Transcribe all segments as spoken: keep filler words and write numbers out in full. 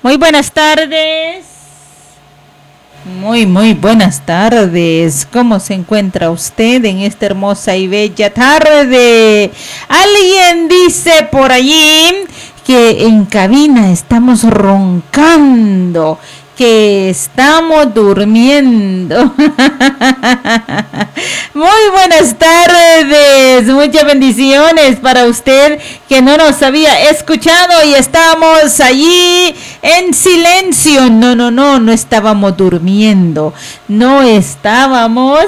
Muy buenas tardes. Muy, muy buenas tardes. ¿Cómo se encuentra usted en esta hermosa y bella tarde? Alguien dice por allí que en cabina estamos roncando, que estamos durmiendo. Muy buenas tardes, muchas bendiciones para usted que no nos había escuchado y estábamos allí en silencio. No, no, no, no estábamos durmiendo, no estábamos,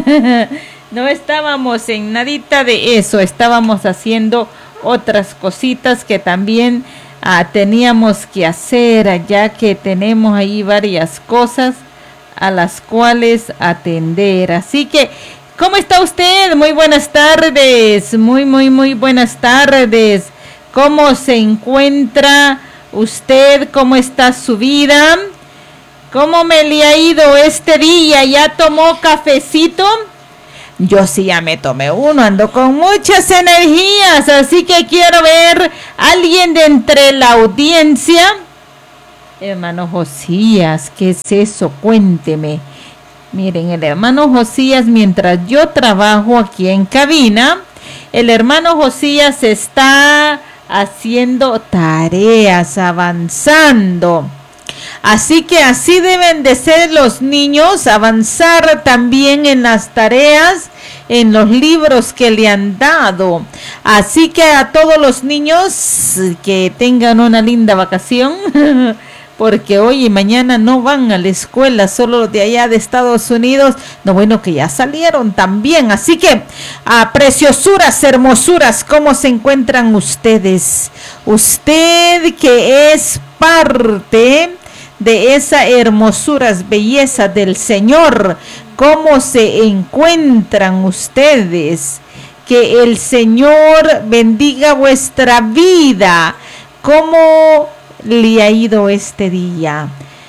no estábamos en nadita de eso, estábamos haciendo otras cositas que también Ah, teníamos que hacer, ya que tenemos ahí varias cosas a las cuales atender. Así que, ¿cómo está usted? Muy buenas tardes, muy, muy, muy buenas tardes. ¿Cómo se encuentra usted? ¿Cómo está su vida? ¿Cómo me le ha ido este día? ¿Ya tomó cafecito? Yo sí ya me tomé uno, ando con muchas energías, así que quiero ver a alguien de entre la audiencia. Hermano Josías, ¿qué es eso? Cuénteme. Miren, el hermano Josías, mientras yo trabajo aquí en cabina, el hermano Josías está haciendo tareas, avanzando. Así que así deben de ser los niños, avanzar también en las tareas, en los libros que le han dado. Así que a todos los niños que tengan una linda vacación, porque hoy y mañana no van a la escuela, solo los de allá de Estados Unidos, no, bueno, que ya salieron también. Así que, a preciosuras, hermosuras, ¿cómo se encuentran ustedes? Usted que es parte de esa hermosuras, belleza del Señor, ¿cómo se encuentran ustedes? Que el Señor bendiga vuestra vida. ¿Cómo le ha ido este día?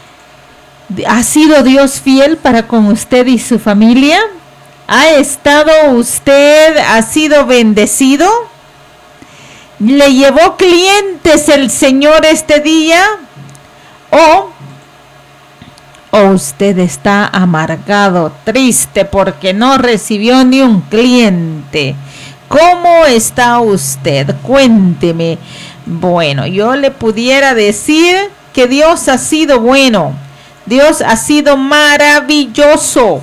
¿Ha sido Dios fiel para con usted y su familia? ¿Ha estado usted, ha sido bendecido? ¿Le llevó clientes el Señor este día? ¿O ¿O usted está amargado, triste porque no recibió ni un cliente? ¿Cómo está usted? Cuénteme. Bueno, yo le pudiera decir que Dios ha sido bueno. Dios ha sido maravilloso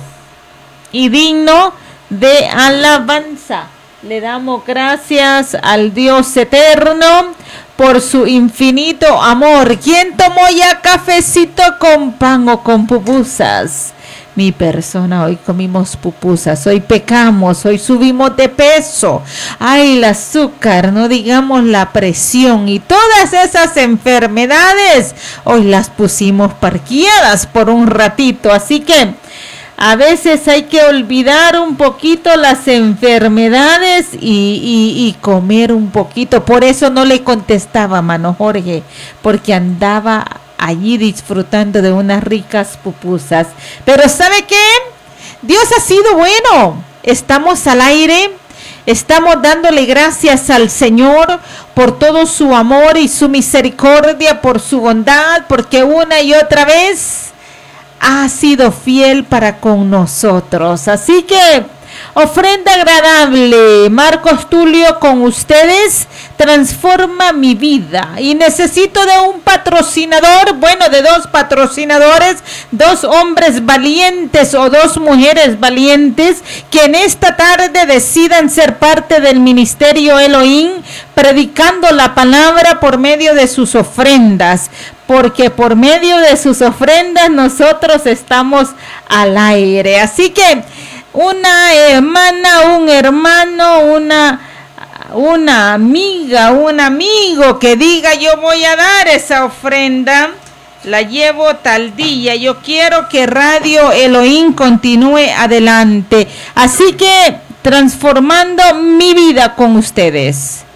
y digno de alabanza. Le damos gracias al Dios eterno por su infinito amor. ¿Quién tomó ya cafecito con pan o con pupusas? Mi persona, hoy comimos pupusas, hoy pecamos, hoy subimos de peso. Ay, el azúcar, no digamos la presión y todas esas enfermedades, hoy las pusimos parqueadas por un ratito. Así que a veces hay que olvidar un poquito las enfermedades y, y, y comer un poquito. Por eso no le contestaba, mano Jorge, porque andaba allí disfrutando de unas ricas pupusas. Pero ¿sabe qué? Dios ha sido bueno. Estamos al aire, estamos dándole gracias al Señor por todo su amor y su misericordia, por su bondad, porque una y otra vez ha sido fiel para con nosotros. Así que ofrenda agradable, Marcos Tulio con ustedes, transforma mi vida. Y necesito de un patrocinador, bueno, de dos patrocinadores, dos hombres valientes o dos mujeres valientes que en esta tarde decidan ser parte del ministerio Elohim, predicando la palabra por medio de sus ofrendas. Porque por medio de sus ofrendas nosotros estamos al aire. Así que una hermana, un hermano, una, una amiga, un amigo que diga yo voy a dar esa ofrenda, la llevo tal día. Yo quiero que Radio Elohim continúe adelante. Así que transformando mi vida con ustedes.